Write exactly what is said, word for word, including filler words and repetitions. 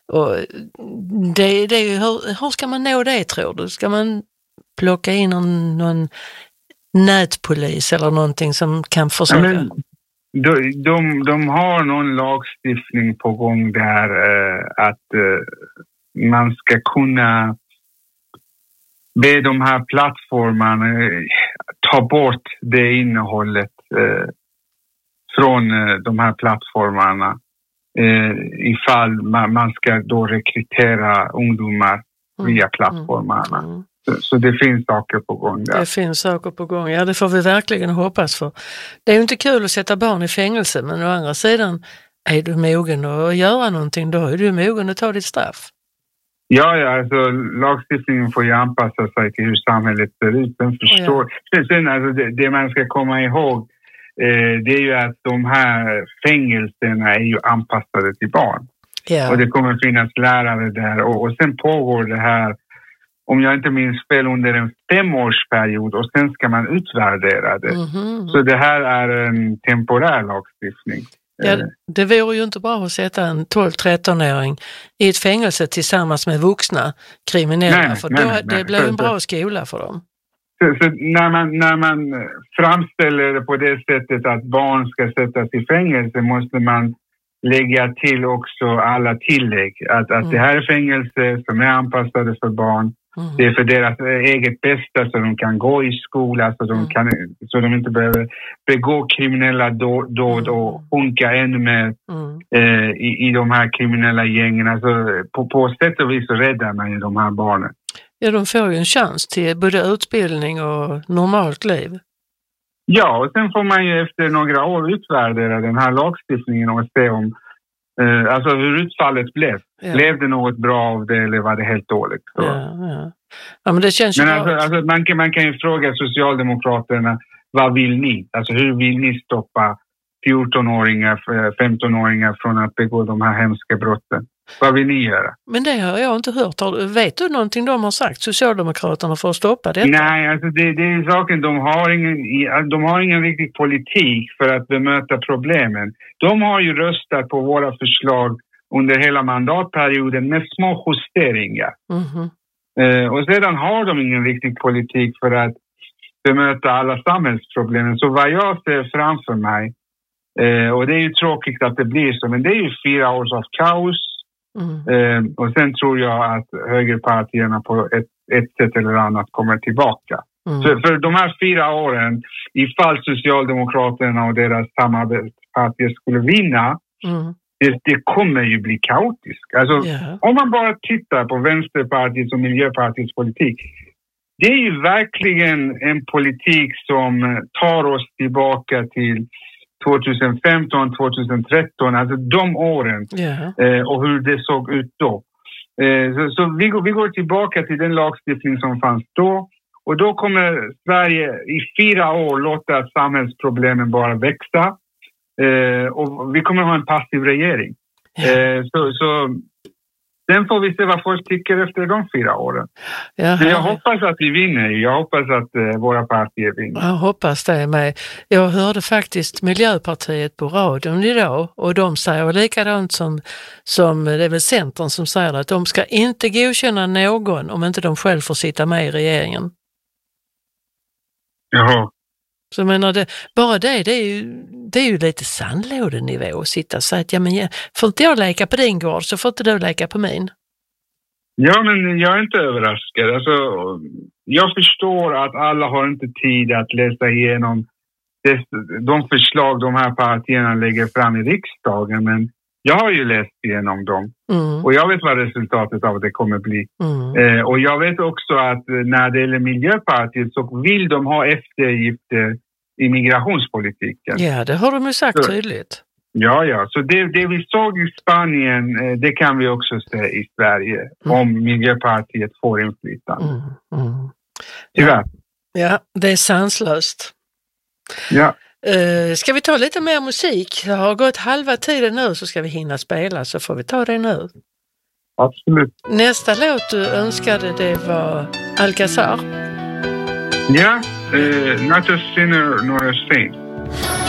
Och det, det är ju, hur, hur ska man nå det, tror du? Ska man plocka in någon, någon nätpolis eller någonting som kan försöka? Ja, men de, de, de har någon lagstiftning på gång där eh, att eh, man ska kunna be de här plattformarna eh, ta bort det innehållet eh, från eh, de här plattformarna eh, ifall man, man ska då rekrytera ungdomar mm. via plattformarna. Mm. Mm. Så, så det finns saker på gång där. Det finns saker på gång, ja, det får vi verkligen hoppas för. Det är ju inte kul att sätta barn i fängelse, men å andra sidan är du mogen att göra någonting, då är du mogen att ta ditt straff. Ja, ja, alltså lagstiftningen får ju anpassa sig till hur samhället ser ut. Den förstår. Ja. Sen, alltså, det, det man ska komma ihåg eh, det är ju att de här fängelserna är ju anpassade till barn. Ja. Och det kommer finnas lärare där. Och, och sen pågår det här, om jag inte minns fel, under en femårskeriod och sen ska man utvärdera det. Mm-hmm. Så det här är en temporär lagstiftning. Ja, det vore ju inte bra att sätta en tolv-tretton-åring i ett fängelse tillsammans med vuxna kriminella, nej, för då, nej, det nej. blir en bra skola för dem. Så, så när, man, när man framställer det på det sättet att barn ska sättas i fängelse måste man lägga till också alla tillägg. Att, att mm. det här är fängelse som är anpassade för barn. Mm. Det är för deras eget bästa så de kan gå i skola, så de, kan, så de inte behöver begå kriminella dåd och sjunka ännu mer mm. eh, i, i de här kriminella gängen. Alltså, på, på sätt och vis så räddar man ju de här barnen. Ja, de får ju en chans till både utbildning och normalt liv. Ja, och sen får man ju efter några år utvärdera den här lagstiftningen och se om Uh, alltså hur utfallet blev. Ja. Blev det något bra av det eller var det helt dåligt? Så. Ja, ja. Ja, men det känns ju men alltså, alltså, man, kan, man kan ju fråga Socialdemokraterna, vad vill ni? Alltså hur vill ni stoppa fjorton-åringar, femton-åringar från att begå de här hemska brotten? Vad vill ni göra? Men det har jag inte hört. Vet du någonting de har sagt, Socialdemokraterna, för att stoppa detta? Nej, alltså det, det är saken. De har, ingen, de har ingen riktig politik för att bemöta problemen. De har ju röstat på våra förslag under hela mandatperioden med små justeringar. Mm-hmm. Eh, och sedan har de ingen riktig politik för att bemöta alla samhällsproblemen. Så vad jag ser framför mig, eh, och det är ju tråkigt att det blir så, men det är ju fyra år av kaos. Mm. Eh, och sen tror jag att högerpartierna på ett, ett sätt eller annat kommer tillbaka. Mm. För, för de här fyra åren, ifall Socialdemokraterna och deras samarbetspartier skulle vinna, mm. det, det kommer ju bli kaotiskt. Alltså, yeah. Om man bara tittar på Vänsterpartiets och Miljöpartiets politik, det är ju verkligen en politik som tar oss tillbaka till tjugohundrafemton tjugotretton, alltså de åren, yeah. eh, och hur det såg ut då. Eh, så så vi, går, vi går tillbaka till den lagstiftning som fanns då, och då kommer Sverige i fyra år låta samhällsproblemen bara växa, eh, och vi kommer ha en passiv regering. Yeah. Eh, så, så sen får vi se vad folk tycker efter de fyra åren. Jaha. Men jag hoppas att vi vinner. Jag hoppas att eh, våra partier vinner. Jag hoppas det med. Jag hörde faktiskt Miljöpartiet på radion idag, och de säger likadant som, som det är väl Centern som säger att de ska inte godkänna någon om inte de själv får sitta med i regeringen. Jaha. Så jag menar, det, bara det, det är ju, det är ju lite sandlådenivå att sitta och säga att ja, men jag, får inte jag leka på din gård så får inte du leka på min. Ja, men jag är inte överraskad. Alltså, jag förstår att alla har inte tid att läsa igenom det, de förslag de här partierna lägger fram i riksdagen, men jag har ju läst igenom dem. Mm. Och jag vet vad resultatet av det kommer bli. Mm. Eh, och jag vet också att när det gäller Miljöpartiet så vill de ha eftergifter i migrationspolitiken. Ja, det har de ju sagt så, tydligt. Ja, ja. Så det, det vi såg i Spanien, eh, det kan vi också se i Sverige. Mm. Om Miljöpartiet får inflytande. Mm. Mm. Tyvärr. Ja. ja, det är sanslöst. Ja. Uh, ska vi ta lite mer musik? Det har gått halva tiden nu, så ska vi hinna spela, så får vi ta det nu. Absolut. Nästa låt du önskade, det var Alcazar. Ja, uh, Not a Sinner Nor a Saint.